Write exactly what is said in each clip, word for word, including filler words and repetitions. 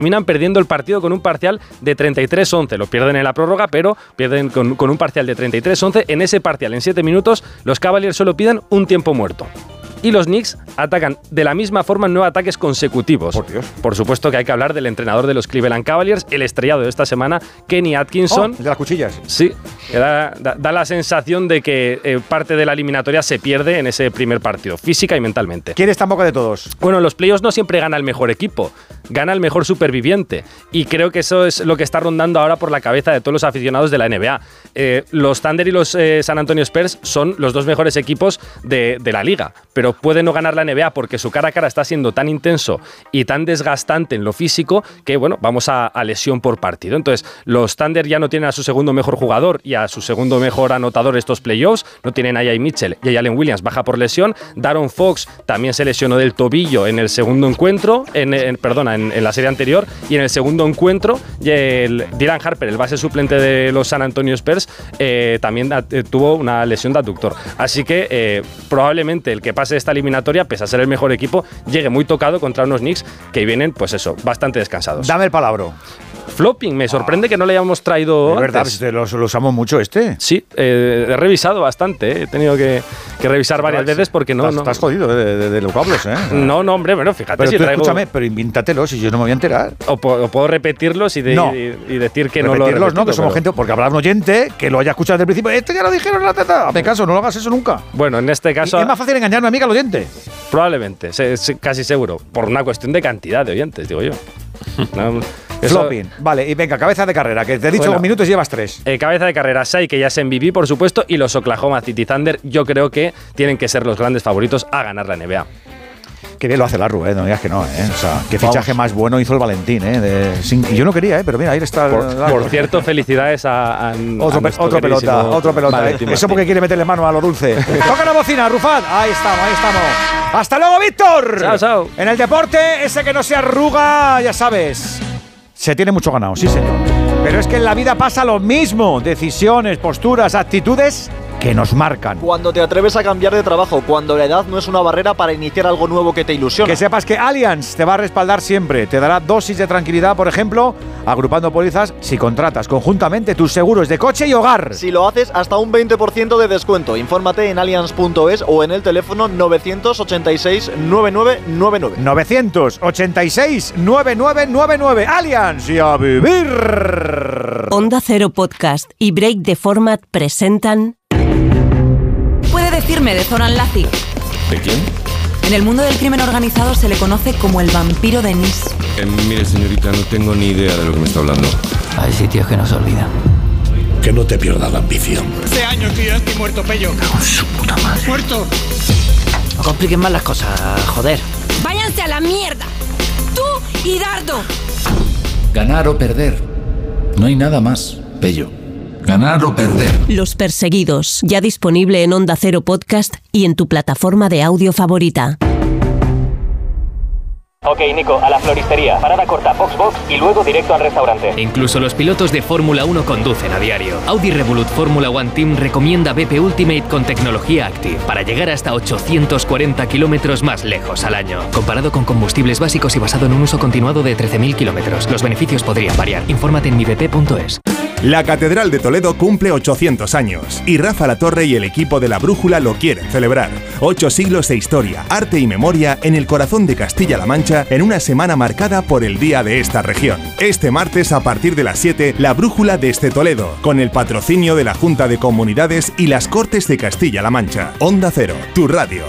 terminan perdiendo el partido con un parcial de treinta y tres once. Lo pierden en la prórroga, pero pierden con, con un parcial de treinta y tres once. En ese parcial, en siete minutos, los Cavaliers solo piden un tiempo muerto. Y los Knicks atacan de la misma forma en nueve ataques consecutivos. Por Dios. Por supuesto que hay que hablar del entrenador de los Cleveland Cavaliers, el estrellado de esta semana, Kenny Atkinson. Oh, el de las cuchillas. Sí, que da, da, da la sensación de que eh, parte de la eliminatoria se pierde en ese primer partido, física y mentalmente. ¿Quién está en boca de todos? Bueno, en los playoffs no siempre gana el mejor equipo, gana el mejor superviviente. Y creo que eso es lo que está rondando ahora por la cabeza de todos los aficionados de la N B A. Eh, los Thunder y los eh, San Antonio Spurs son los dos mejores equipos de, de la liga, pero puede no ganar la N B A porque su cara a cara está siendo tan intenso y tan desgastante en lo físico que, bueno, vamos a, a lesión por partido. Entonces, los Thunder ya no tienen a su segundo mejor jugador y a su segundo mejor anotador estos playoffs, no tienen a Jay Mitchell y a Allen Williams, baja por lesión. Daron Fox también se lesionó del tobillo en el segundo encuentro, en, en, perdona, en, en la serie anterior, y en el segundo encuentro el Dylan Harper, el base suplente de los San Antonio Spurs, eh, también eh, tuvo una lesión de aductor. Así que eh, probablemente el que pase esta eliminatoria, pese a ser el mejor equipo, llegue muy tocado contra unos Knicks que vienen, pues eso, bastante descansados. Dame el palabra. Flopping, me sorprende ah, que no le hayamos traído de verdad, antes. Lo, lo usamos mucho este. Sí, eh, he revisado bastante, eh. he tenido que, que revisar varias veces porque no... Estás, no. estás jodido de, de, de los cables, ¿eh? No, no, hombre, bueno, fíjate pero si tú traigo... escúchame, pero invéntatelo, si yo no me voy a enterar. O, po o puedo repetirlos y, de, no. y, y decir que Repetirlos, no lo he repetido, no, que somos pero... gente, porque habrá un oyente que lo haya escuchado desde el principio. Esto ya lo dijeron en la teta. Hazme caso, no lo hagas eso nunca. Bueno, en este caso... Y es más fácil engañar a una amiga al oyente. Probablemente, se, se, casi seguro. Por una cuestión de cantidad de oyentes, digo yo. No, eso, Flopping. Vale, y venga, cabeza de carrera, que te he dicho bueno, dos minutos y llevas tres. Eh, cabeza de carrera, Shai, que ya es M V P, por supuesto, y los Oklahoma City Thunder, yo creo que tienen que ser los grandes favoritos a ganar la N B A. Qué bien lo hace Larru, ¿eh? No digas que no, ¿eh? O sea, qué fichaje Vamos. más bueno hizo el Valentín, ¿eh? De, sin, y yo no quería, ¿eh? Pero mira, ahí está. Por, por cierto, felicidades a. a otro, a pe otro pelota, otro pelota. Valentín ¿eh? Eso porque quiere meterle mano a lo dulce. Toca la bocina, Rufat. Ahí estamos, ahí estamos. ¡Hasta luego, Víctor! Chao, chao. En el deporte, ese que no se arruga, ya sabes. Se tiene mucho ganado, sí, señor. Pero es que en la vida pasa lo mismo. Decisiones, posturas, actitudes que nos marcan. Cuando te atreves a cambiar de trabajo, cuando la edad no es una barrera para iniciar algo nuevo que te ilusiona. Que sepas que Allianz te va a respaldar siempre. Te dará dosis de tranquilidad, por ejemplo, agrupando pólizas si contratas conjuntamente tus seguros de coche y hogar. Si lo haces, hasta un veinte por ciento de descuento. Infórmate en allianz punto es o en el teléfono novecientos ochenta y seis, noventa y nueve noventa y nueve. novecientos ochenta y seis, noventa y nueve noventa y nueve. Allianz y a vivir. Onda Cero Podcast y Break the Format presentan... Puede decirme de Zoran Lazic. ¿De quién? En el mundo del crimen organizado se le conoce como el vampiro de Nice. Eh, mire, señorita, no tengo ni idea de lo que me está hablando. Hay sitios que no se olvidan. Que no te pierdas la ambición. Hace años que yo estoy muerto, Pello. Con su puta madre. ¡Muerto! No compliquen más las cosas, joder. ¡Váyanse a la mierda! ¡Tú y Dardo! Ganar o perder. No hay nada más, Pello. Ganar o perder. Los Perseguidos, ya disponible en Onda Cero Podcast y en tu plataforma de audio favorita. Ok, Nico, a la floristería. Parada corta, box box y luego directo al restaurante. Incluso los pilotos de Fórmula uno conducen a diario. Audi Revolut Fórmula One Team recomienda B P Ultimate con tecnología Active para llegar hasta ochocientos cuarenta kilómetros más lejos al año. Comparado con combustibles básicos y basado en un uso continuado de trece mil kilómetros. Los beneficios podrían variar. Infórmate en mi b p punto es. La Catedral de Toledo cumple ochocientos años y Rafa Latorre y el equipo de La Brújula lo quieren celebrar. Ocho siglos de historia, arte y memoria en el corazón de Castilla-La Mancha en una semana marcada por el día de esta región. Este martes a partir de las siete, La Brújula desde Toledo, con el patrocinio de la Junta de Comunidades y las Cortes de Castilla-La Mancha. Onda Cero, tu radio.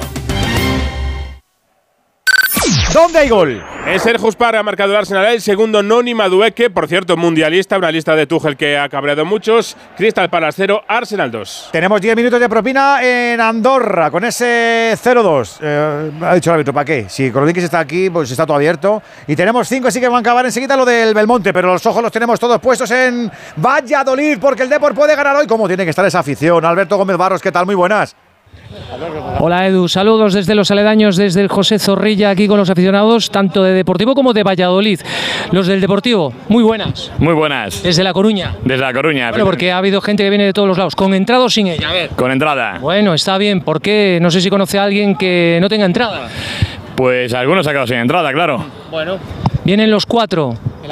¿Dónde hay gol? Es Serge Juspar, ha marcado el Arsenal, el segundo Noni Madueke, por cierto, mundialista, una lista de Tuchel que ha cabreado muchos. Crystal Palace cero, Arsenal dos. Tenemos diez minutos de propina en Andorra, con ese cero dos. Eh, ha dicho el árbitro, ¿para qué? Si Korodikis está aquí, pues está todo abierto. Y tenemos cinco, así que van a acabar enseguida lo del Belmonte, pero los ojos los tenemos todos puestos en Valladolid, porque el Depor puede ganar hoy. ¿Cómo tiene que estar esa afición? Alberto Gómez Barros, ¿qué tal? Muy buenas. Hola Edu, saludos desde los aledaños, desde el José Zorrilla, aquí con los aficionados, tanto de Deportivo como de Valladolid. Los del Deportivo, muy buenas. Muy buenas. Desde La Coruña. Desde La Coruña. Bueno, porque ha habido gente que viene de todos los lados, ¿con entrada o sin ella? A ver. Con entrada. Bueno, está bien, ¿por qué? No sé si conoce a alguien que no tenga entrada. Pues algunos se ha quedado sin entrada, claro. Bueno, Vienen los cuatro.